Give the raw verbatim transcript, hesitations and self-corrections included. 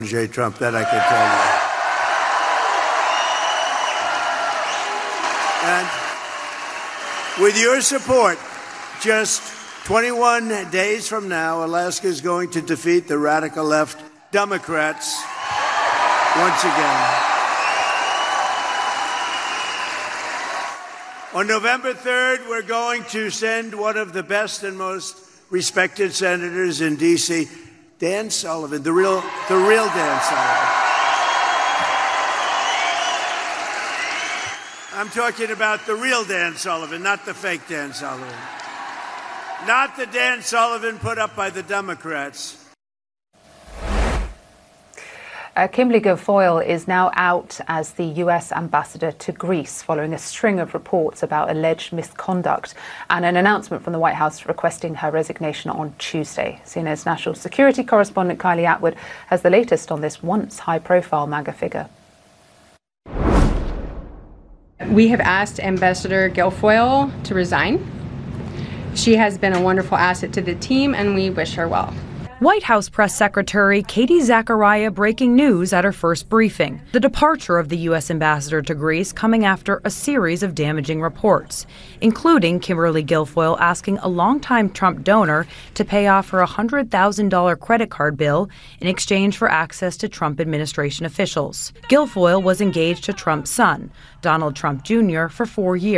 J. Trump, that I can tell you. And with your support, just twenty-one days from now, Alaska is going to defeat the radical left Democrats once again. On November third, we're going to send one of the best and most respected senators in D C, Dan Sullivan, the real, the real Dan Sullivan. I'm talking about the real Dan Sullivan, not the fake Dan Sullivan. Not the Dan Sullivan put up by the Democrats. Uh, Kimberly Guilfoyle is now out as the U S ambassador to Greece following a string of reports about alleged misconduct and an announcement from the White House requesting her resignation on Tuesday. C N N's national security correspondent Kylie Atwood has the latest on this once high-profile MAGA figure. We have asked Ambassador Guilfoyle to resign. She has been a wonderful asset to the team, and we wish her well. White House Press Secretary Katie Zachariah breaking news at her first briefing. The departure of the U S ambassador to Greece coming after a series of damaging reports, including Kimberly Guilfoyle asking a longtime Trump donor to pay off her one hundred thousand dollars credit card bill in exchange for access to Trump administration officials. Guilfoyle was engaged to Trump's son, Donald Trump Junior, for four years.